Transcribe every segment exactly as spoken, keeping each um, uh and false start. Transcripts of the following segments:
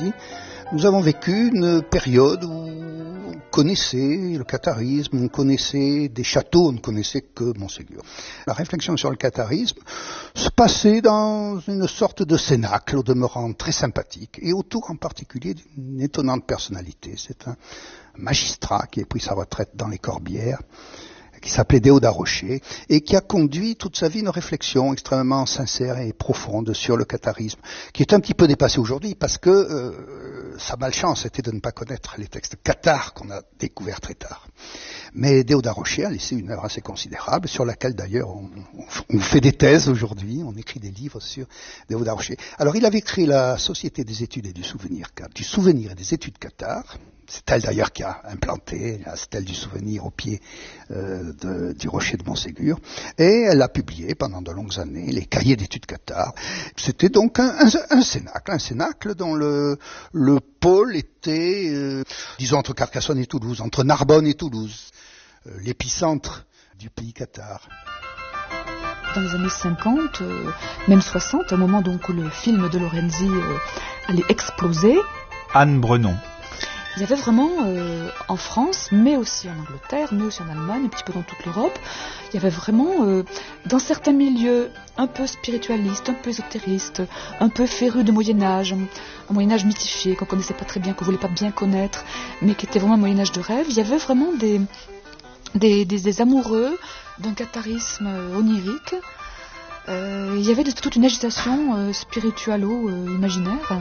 ici, nous avons vécu une période où on connaissait le catharisme, on connaissait des châteaux, on ne connaissait que Montségur. La réflexion sur le catharisme se passait dans une sorte de cénacle, au demeurant très sympathique, et autour en particulier d'une étonnante personnalité. C'est un magistrat qui a pris sa retraite dans les Corbières, qui s'appelait Déodat Rocher, et qui a conduit toute sa vie une réflexion extrêmement sincère et profonde sur le catharisme, qui est un petit peu dépassé aujourd'hui, parce que euh, sa malchance était de ne pas connaître les textes cathares qu'on a découverts très tard. Mais Déodat Rocher a laissé une œuvre assez considérable, sur laquelle d'ailleurs on, on, on fait des thèses aujourd'hui, on écrit des livres sur Déodat Rocher. Alors il avait créé la Société des études et du souvenir, du souvenir et des études cathares. C'est elle d'ailleurs qui a implanté la stèle du souvenir au pied euh, de, du rocher de Montségur. Et elle a publié pendant de longues années les cahiers d'études cathares. C'était donc un, un, un cénacle, un cénacle dont le, le pôle était, euh, disons, entre Carcassonne et Toulouse, entre Narbonne et Toulouse, euh, l'épicentre du pays cathare. Dans les années cinquante, euh, même soixante, au moment donc où le film de Lorenzi euh, allait exploser, Anne Brenon. Il y avait vraiment, euh, en France, mais aussi en Angleterre, mais aussi en Allemagne, un petit peu dans toute l'Europe, il y avait vraiment, euh, dans certains milieux, un peu spiritualistes, un peu ésotéristes, un peu férus de Moyen-Âge, un Moyen-Âge mythifié, qu'on ne connaissait pas très bien, qu'on ne voulait pas bien connaître, mais qui était vraiment un Moyen-Âge de rêve. Il y avait vraiment des, des, des, des amoureux d'un catharisme onirique. Euh, il y avait de, toute une agitation euh, spiritualo-imaginaire.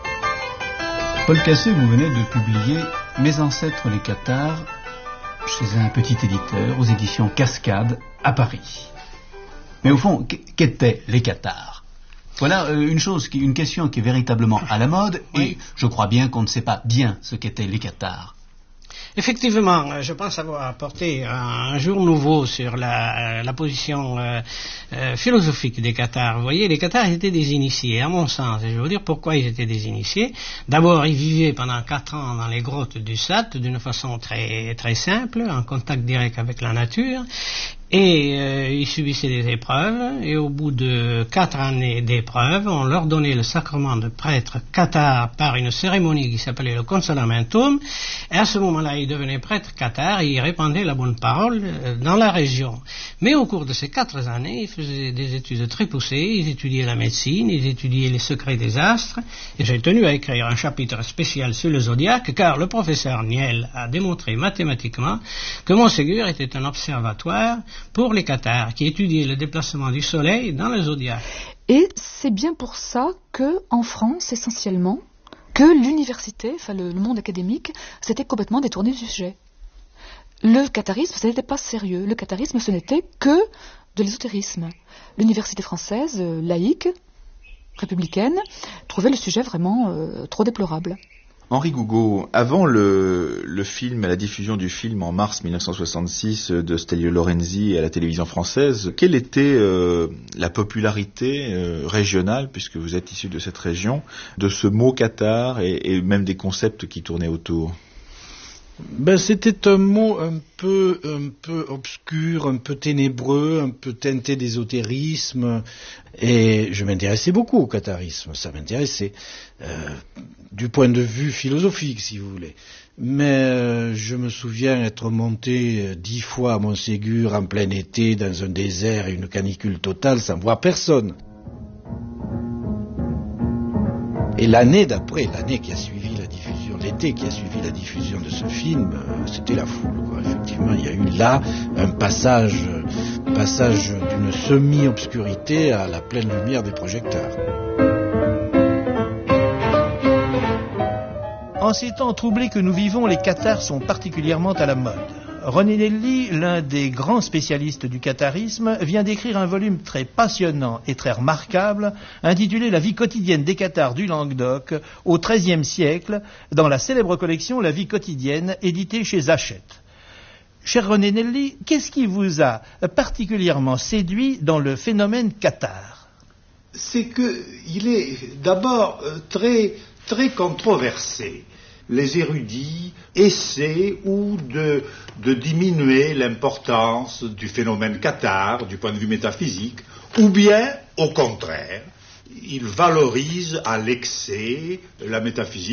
Paul Cassé, vous venez de publier Mes ancêtres les cathares chez un petit éditeur aux éditions Cascade à Paris. Mais au fond, qu'étaient les cathares ? Voilà une chose, qui, une question qui est véritablement à la mode, et oui. Je crois bien qu'on ne sait pas bien ce qu'étaient les cathares. Effectivement, je pense avoir apporté un jour nouveau sur la, la position euh, euh, philosophique des cathares. Vous voyez, les cathares étaient des initiés, à mon sens, et je vais vous dire pourquoi ils étaient des initiés. D'abord, ils vivaient pendant quatre ans dans les grottes du Sat, d'une façon très, très simple, en contact direct avec la nature, et euh, ils subissaient des épreuves, et au bout de quatre années d'épreuves, on leur donnait le sacrement de prêtre cathare par une cérémonie qui s'appelait le consolamentum, et à ce moment-là, ils devenaient prêtres cathares et ils répandaient la bonne parole euh, dans la région. Mais au cours de ces quatre années, ils faisaient des études très poussées, ils étudiaient la médecine, ils étudiaient les secrets des astres, et j'ai tenu à écrire un chapitre spécial sur le zodiaque, car le professeur Niel a démontré mathématiquement que Montségur était un observatoire pour les cathares, qui étudiaient le déplacement du soleil dans le zodiaque. Et c'est bien pour ça que, en France, essentiellement, que l'université, enfin le, le monde académique, s'était complètement détourné du sujet. Le catharisme, ce n'était pas sérieux. Le catharisme, ce n'était que de l'ésotérisme. L'université française, euh, laïque, républicaine, trouvait le sujet vraiment euh, trop déplorable. Henri Gougaud, avant le, le film, la diffusion du film en mars mille neuf cent soixante-six de Stelio Lorenzi à la télévision française, quelle était euh, la popularité euh, régionale, puisque vous êtes issu de cette région, de ce mot cathare et, et même des concepts qui tournaient autour ? Ben, c'était un mot un peu, un peu obscur, un peu ténébreux, un peu teinté d'ésotérisme, et je m'intéressais beaucoup au catharisme, ça m'intéressait, euh, du point de vue philosophique, si vous voulez. Mais euh, je me souviens être monté euh, dix fois à Montségur en plein été, dans un désert et une canicule totale, sans voir personne. Et l'année d'après, l'année qui a suivi la diffusion, l'été qui a suivi la diffusion de ce film, euh, c'était la foule, quoi. Effectivement, il y a eu là un passage, euh, passage d'une semi-obscurité à la pleine lumière des projecteurs. En ces temps troublés que nous vivons, les cathares sont particulièrement à la mode. René Nelly, l'un des grands spécialistes du catharisme, vient d'écrire un volume très passionnant et très remarquable, intitulé « La vie quotidienne des cathares du Languedoc au treizième siècle » dans la célèbre collection « La vie quotidienne » éditée chez Hachette. Cher René Nelly, qu'est-ce qui vous a particulièrement séduit dans le phénomène cathare ? C'est qu'il est d'abord très, très controversé. Les érudits essaient ou de, de diminuer l'importance du phénomène cathare du point de vue métaphysique, ou bien, au contraire, ils valorisent à l'excès la métaphysique.